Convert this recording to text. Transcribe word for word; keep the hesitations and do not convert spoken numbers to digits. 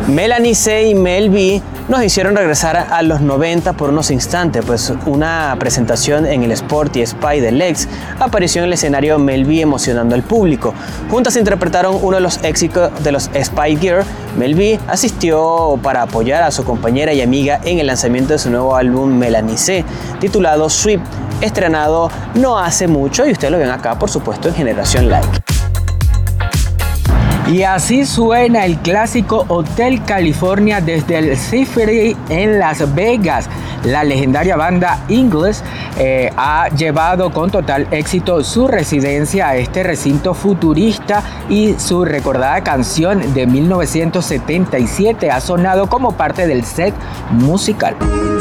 Melanie C y Mel B nos hicieron regresar a los noventa por unos instantes, pues una presentación en el Sporty Spy de Lex apareció en el escenario Mel B emocionando al público. Juntas interpretaron uno de los éxitos de los Spy Girl. Mel B asistió para apoyar a su compañera y amiga en el lanzamiento de su nuevo álbum Melanie C, titulado Sweep, estrenado no hace mucho y ustedes lo ven acá, por supuesto, en Generación Like. Y así suena el clásico Hotel California desde el Symphony en Las Vegas. La legendaria banda Ingles eh, ha llevado con total éxito su residencia a este recinto futurista y su recordada canción de mil novecientos setenta y siete ha sonado como parte del set musical.